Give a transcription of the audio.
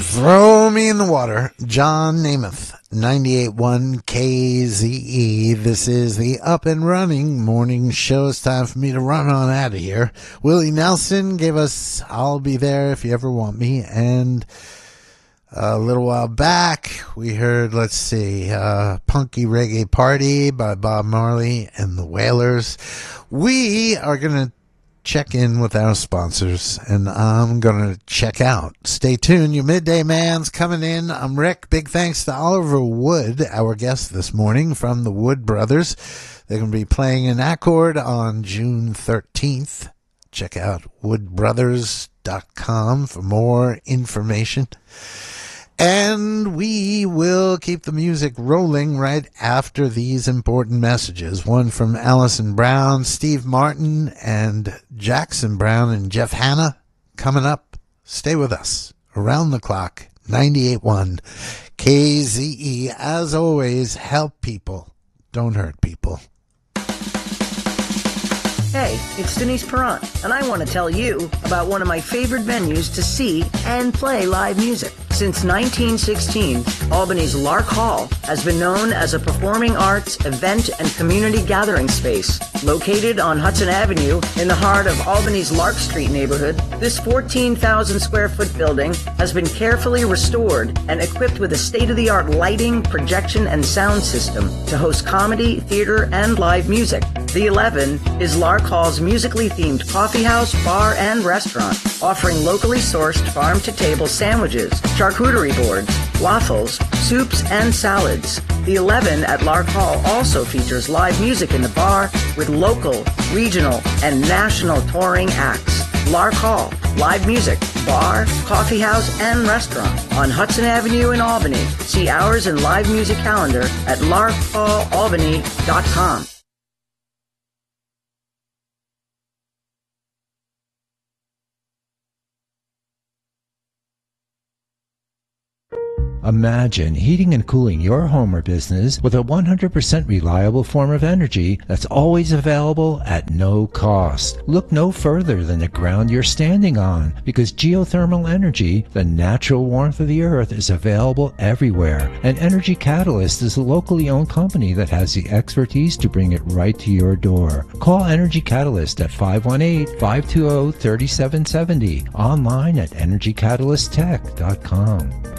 Throw me in the water. John Namath, 98.1 KZE. This is the Up and Running morning show. It's time for me to run on out of here. Willie Nelson gave us I'll Be There If You Ever Want Me. And a little while back, we heard, Punky Reggae Party by Bob Marley and the Wailers. We are going to check in with our sponsors, and I'm going to check out. Stay tuned. Your Midday Man's coming in. I'm Rick. Big thanks to Oliver Wood, our guest this morning from the Wood Brothers. They're going to be playing in Accord on June 13th. Check out woodbrothers.com for more information. And we will keep the music rolling right after these important messages. One from Allison Brown, Steve Martin, and Jackson Brown and Jeff Hanna coming up. Stay with us. Around the clock, 98.1 KZE. As always, help people. Don't hurt people. Hey, it's Denise Perrant, and I want to tell you about one of my favorite venues to see and play live music. Since 1916, Albany's Lark Hall has been known as a performing arts, event, and community gathering space. Located on Hudson Avenue in the heart of Albany's Lark Street neighborhood, this 14,000 square foot building has been carefully restored and equipped with a state-of-the-art lighting, projection, and sound system to host comedy, theater, and live music. The 11 is Lark Hall's musically themed coffee house, bar, and restaurant, offering locally sourced farm-to-table sandwiches, charcuterie boards, waffles, soups, and salads. The 11 at Lark Hall also features live music in the bar with local, regional, and national touring acts. Lark Hall, live music, bar, coffee house, and restaurant on Hudson Avenue in Albany. See hours and live music calendar at larkhallalbany.com. Imagine heating and cooling your home or business with a 100% reliable form of energy that's always available at no cost. Look no further than the ground you're standing on, because geothermal energy, the natural warmth of the earth, is available everywhere. And Energy Catalyst is a locally owned company that has the expertise to bring it right to your door. Call Energy Catalyst at 518-520-3770, online at energycatalysttech.com.